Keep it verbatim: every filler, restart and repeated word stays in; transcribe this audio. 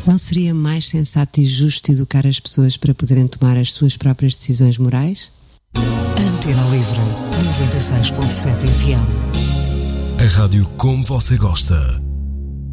Não seria mais sensato e justo educar as pessoas para poderem tomar as suas próprias decisões morais? Antena Livre, noventa e seis ponto sete F M. A rádio como você gosta.